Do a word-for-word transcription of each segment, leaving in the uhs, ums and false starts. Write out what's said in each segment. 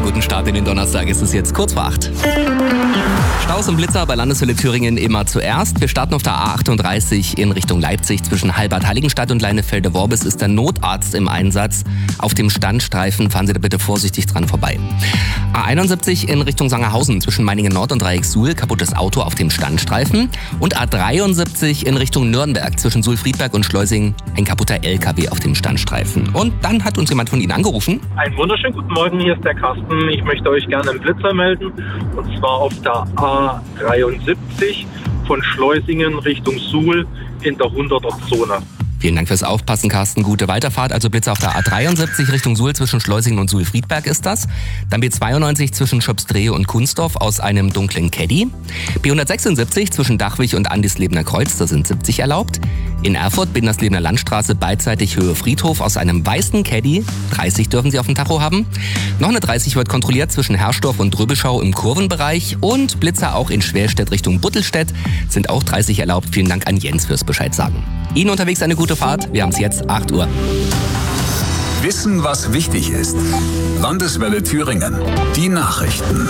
guten Start in den Donnerstag. Es ist jetzt kurz vor acht. Staus und Blitzer bei Landeshölle Thüringen immer zuerst. Wir starten auf der A achtunddreißig in Richtung Leipzig. Zwischen Halbert-Heiligenstadt und Leinefelde-Worbis ist der Notarzt im Einsatz. Auf dem Standstreifen fahren Sie da bitte vorsichtig dran vorbei. A einundsiebzig in Richtung Sangerhausen. Zwischen Meiningen Nord und Dreiecksuhl. Kaputtes Auto auf dem Standstreifen. Und A dreiundsiebzig in Richtung Nürnberg. Zwischen Suhl-Friedberg und Schleusing. Ein kaputter L K W auf dem Standstreifen. Und dann hat uns jemand von Ihnen angerufen. Einen wunderschönen guten Morgen, hier ist der Carsten. Ich möchte euch gerne einen Blitzer melden. Und zwar auf der A dreiundsiebzig von Schleusingen Richtung Suhl in der hunderter Zone. Vielen Dank fürs Aufpassen, Carsten. Gute Weiterfahrt. Also Blitzer auf der A dreiundsiebzig Richtung Suhl zwischen Schleusingen und Suhl-Friedberg ist das. Dann B zweiundneunzig zwischen Schöpsdrehe und Kunsdorf aus einem dunklen Caddy. B hundertsechsundsiebzig zwischen Dachwig und Andislebener Kreuz, da sind siebzig erlaubt. In Erfurt Binderslebener Landstraße beidseitig Höhe Friedhof aus einem weißen Caddy. dreißig dürfen Sie auf dem Tacho haben. Noch eine dreißig wird kontrolliert zwischen Herrsdorf und Drübeschau im Kurvenbereich. Und Blitzer auch in Schwelstedt Richtung Buttelstedt sind auch dreißig erlaubt. Vielen Dank an Jens fürs Bescheid sagen. Ihnen unterwegs eine gute Fahrt. Wir haben es jetzt, acht Uhr. Wissen, was wichtig ist. Landeswelle Thüringen. Die Nachrichten.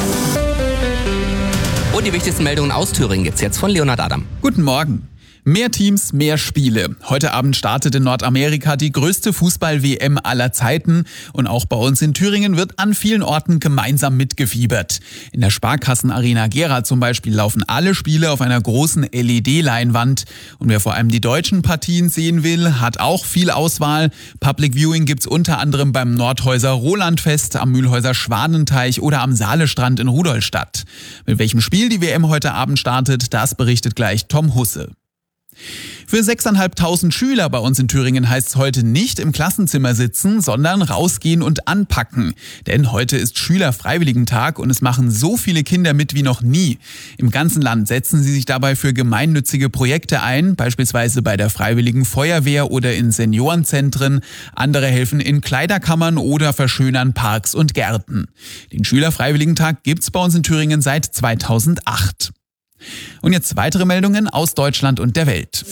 Und die wichtigsten Meldungen aus Thüringen gibt's jetzt von Leonhard Adam. Guten Morgen. Mehr Teams, mehr Spiele. Heute Abend startet in Nordamerika die größte Fußball-W M aller Zeiten. Und auch bei uns in Thüringen wird an vielen Orten gemeinsam mitgefiebert. In der Sparkassenarena Gera zum Beispiel laufen alle Spiele auf einer großen L E D-Leinwand. Und wer vor allem die deutschen Partien sehen will, hat auch viel Auswahl. Public Viewing gibt's unter anderem beim Nordhäuser Rolandfest, am Mühlhäuser Schwanenteich oder am Saalestrand in Rudolstadt. Mit welchem Spiel die W M heute Abend startet, das berichtet gleich Tom Husse. Für sechstausendfünfhundert Schüler bei uns in Thüringen heißt es heute nicht im Klassenzimmer sitzen, sondern rausgehen und anpacken. Denn heute ist Schülerfreiwilligentag und es machen so viele Kinder mit wie noch nie. Im ganzen Land setzen sie sich dabei für gemeinnützige Projekte ein, beispielsweise bei der Freiwilligen Feuerwehr oder in Seniorenzentren. Andere helfen in Kleiderkammern oder verschönern Parks und Gärten. Den Schülerfreiwilligentag gibt's bei uns in Thüringen seit zweitausendacht. Und jetzt weitere Meldungen aus Deutschland und der Welt.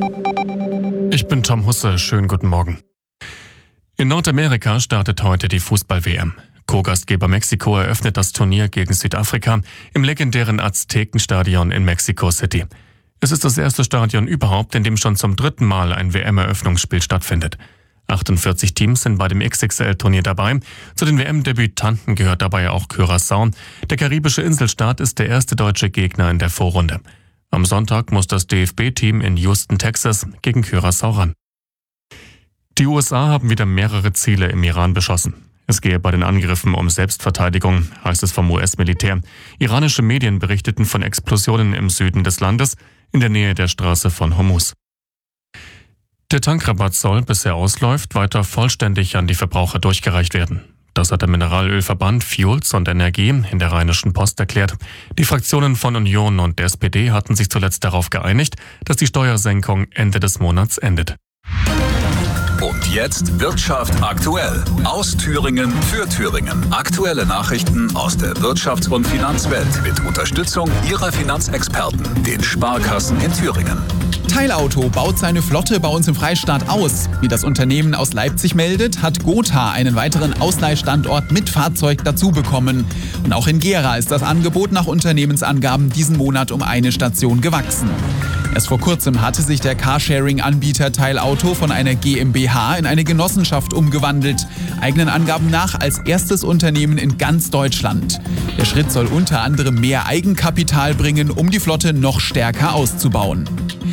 Ich bin Tom Husse, schönen guten Morgen. In Nordamerika startet heute die Fußball-W M. Co-Gastgeber Mexiko eröffnet das Turnier gegen Südafrika im legendären Aztekenstadion in Mexico City. Es ist das erste Stadion überhaupt, in dem schon zum dritten Mal ein W M-Eröffnungsspiel stattfindet. achtundvierzig Teams sind bei dem X X L-Turnier dabei. Zu den W M-Debütanten gehört dabei auch Curaçao. Der karibische Inselstaat ist der erste deutsche Gegner in der Vorrunde. Am Sonntag muss das D F B-Team in Houston, Texas, gegen Curaçao ran. Die U S A haben wieder mehrere Ziele im Iran beschossen. Es gehe bei den Angriffen um Selbstverteidigung, heißt es vom U S-Militär. Iranische Medien berichteten von Explosionen im Süden des Landes, in der Nähe der Straße von Hormuz. Der Tankrabatt soll, bis er ausläuft, weiter vollständig an die Verbraucher durchgereicht werden. Das hat der Mineralölverband Fuels und Energie in der Rheinischen Post erklärt. Die Fraktionen von Union und der S P D hatten sich zuletzt darauf geeinigt, dass die Steuersenkung Ende des Monats endet. Und jetzt Wirtschaft aktuell. Aus Thüringen für Thüringen. Aktuelle Nachrichten aus der Wirtschafts- und Finanzwelt mit Unterstützung Ihrer Finanzexperten, den Sparkassen in Thüringen. Teilauto baut seine Flotte bei uns im Freistaat aus. Wie das Unternehmen aus Leipzig meldet, hat Gotha einen weiteren Ausleihstandort mit Fahrzeug dazu bekommen. Und auch in Gera ist das Angebot nach Unternehmensangaben diesen Monat um eine Station gewachsen. Erst vor kurzem hatte sich der Carsharing-Anbieter Teilauto von einer GmbH in eine Genossenschaft umgewandelt. Eigenen Angaben nach als erstes Unternehmen in ganz Deutschland. Der Schritt soll unter anderem mehr Eigenkapital bringen, um die Flotte noch stärker auszubauen.